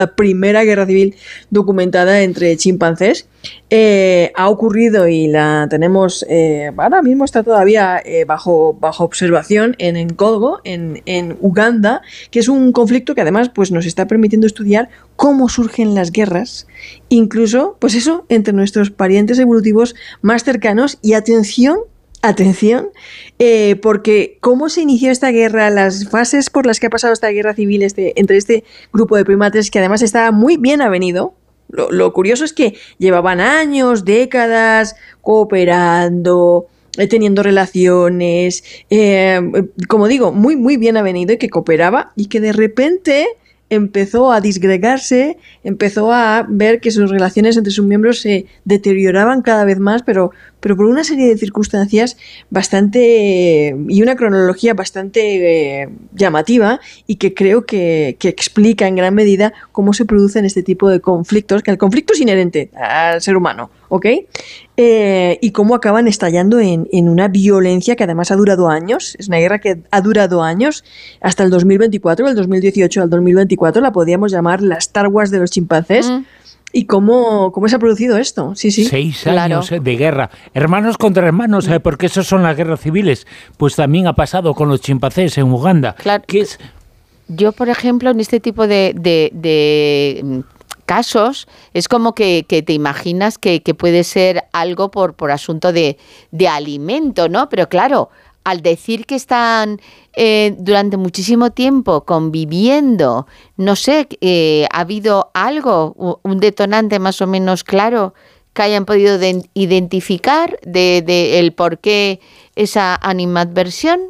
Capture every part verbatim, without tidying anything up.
la primera guerra civil documentada entre chimpancés. Eh, ha ocurrido y la tenemos, eh, ahora mismo está todavía eh, bajo, bajo observación en Nkongo, en, en Uganda, que es un conflicto que además pues, nos está permitiendo estudiar cómo surgen las guerras, incluso, pues eso, entre nuestros parientes evolutivos más cercanos. Y atención, Atención, eh, porque cómo se inició esta guerra, las fases por las que ha pasado esta guerra civil este, entre este grupo de primates, que además estaba muy bien avenido. Lo, lo curioso es que llevaban años, décadas, cooperando, eh, teniendo relaciones, eh, como digo, muy, muy bien avenido y que cooperaba y que de repente empezó a disgregarse, empezó a ver que sus relaciones entre sus miembros se deterioraban cada vez más, pero, pero por una serie de circunstancias bastante y una cronología bastante eh, llamativa y que creo que, que explica en gran medida cómo se producen este tipo de conflictos, que el conflicto es inherente al ser humano, ¿ok? Eh, y cómo acaban estallando en, en una violencia que además ha durado años. Es una guerra que ha durado años, hasta el dos mil veinticuatro, del dos mil dieciocho al dos mil veinticuatro, la podríamos llamar la Star Wars de los chimpancés. Mm. ¿Y cómo, cómo se ha producido esto? Sí, sí. Seis años claro. de guerra. Hermanos contra hermanos, ¿eh? Porque esos son las guerras civiles. Pues también ha pasado con los chimpancés en Uganda. Claro. ¿Qué es? Yo, por ejemplo, en este tipo de... de, de casos, es como que, que te imaginas que, que puede ser algo por, por asunto de, de alimento, ¿no? Pero claro, al decir que están eh, durante muchísimo tiempo conviviendo, no sé, eh, ¿ha habido algo, un detonante más o menos claro que hayan podido de, identificar de, de el por qué esa animadversión?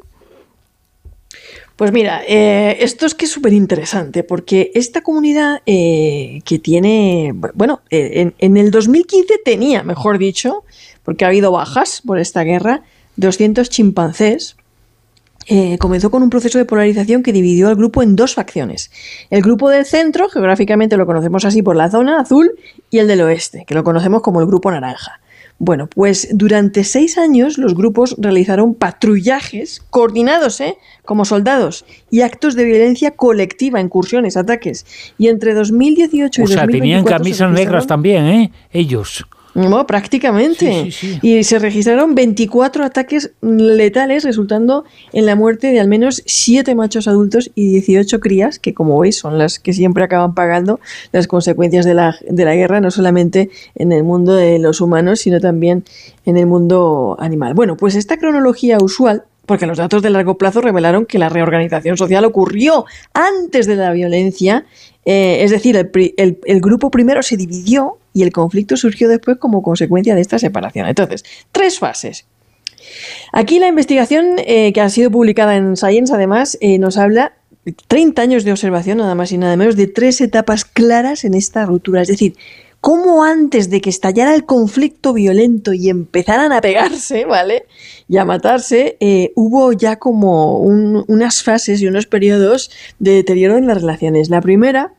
Pues mira, eh, esto es que es súper interesante porque esta comunidad eh, que tiene, bueno, eh, en, en el dos mil quince tenía, mejor dicho, porque ha habido bajas por esta guerra, doscientos chimpancés, eh, comenzó con un proceso de polarización que dividió al grupo en dos facciones. El grupo del centro, geográficamente lo conocemos así por la zona azul, y el del oeste, que lo conocemos como el grupo naranja. Bueno, pues durante seis años los grupos realizaron patrullajes coordinados, ¿eh? como soldados, y actos de violencia colectiva, incursiones, ataques. Y entre dos mil dieciocho y o sea, dos mil veinticuatro... tenían camisas negras también, ¿eh? Ellos... No, prácticamente. Sí, sí, sí. Y se registraron veinticuatro ataques letales, resultando en la muerte de al menos siete machos adultos y dieciocho crías, que como veis son las que siempre acaban pagando las consecuencias de la, de la guerra, no solamente en el mundo de los humanos, sino también en el mundo animal. Bueno, pues esta cronología usual, porque los datos de largo plazo revelaron que la reorganización social ocurrió antes de la violencia, eh, es decir, el, el, el grupo primero se dividió y el conflicto surgió después como consecuencia de esta separación. Entonces, tres fases. Aquí la investigación eh, que ha sido publicada en Science, además, eh, nos habla de treinta años de observación, nada más y nada menos, de tres etapas claras en esta ruptura. Es decir, cómo antes de que estallara el conflicto violento y empezaran a pegarse, ¿vale?, y a matarse, eh, hubo ya como un, unas fases y unos periodos de deterioro en las relaciones. La primera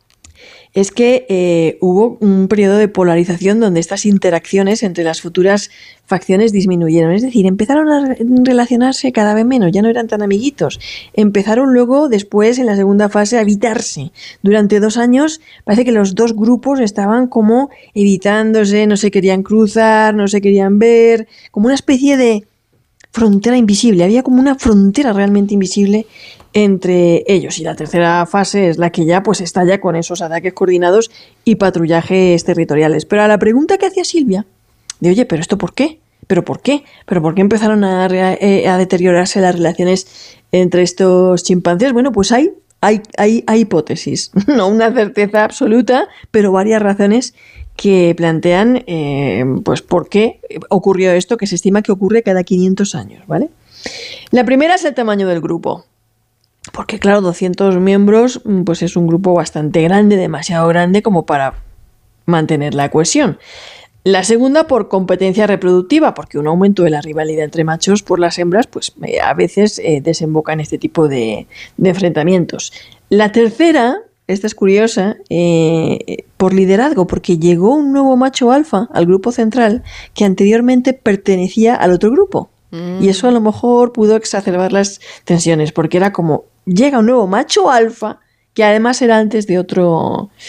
es que eh, hubo un periodo de polarización donde estas interacciones entre las futuras facciones disminuyeron. Es decir, empezaron a relacionarse cada vez menos, ya no eran tan amiguitos. Empezaron luego, después, en la segunda fase, a evitarse. Durante dos años parece que los dos grupos estaban como evitándose, no se querían cruzar, no se querían ver, como una especie de frontera invisible. Había como una frontera realmente invisible entre ellos. Y la tercera fase es la que ya pues estalla con esos ataques coordinados y patrullajes territoriales. Pero a la pregunta que hacía Silvia, de oye, ¿pero esto por qué? ¿Pero por qué? ¿Pero por qué empezaron a, eh, a deteriorarse las relaciones entre estos chimpancés? Bueno, pues hay, hay, hay, hay hipótesis, no una certeza absoluta, pero varias razones que plantean eh, pues por qué ocurrió esto, que se estima que ocurre cada quinientos años, ¿vale? La primera es el tamaño del grupo. Porque claro, doscientos miembros pues es un grupo bastante grande, demasiado grande como para mantener la cohesión. La segunda, por competencia reproductiva, porque un aumento de la rivalidad entre machos por las hembras pues eh, a veces eh, desemboca en este tipo de, de enfrentamientos. La tercera, esta es curiosa, eh, por liderazgo, porque llegó un nuevo macho alfa al grupo central que anteriormente pertenecía al otro grupo. Mm. Y eso a lo mejor pudo exacerbar las tensiones, porque era como, llega un nuevo macho alfa, que además era antes de otro,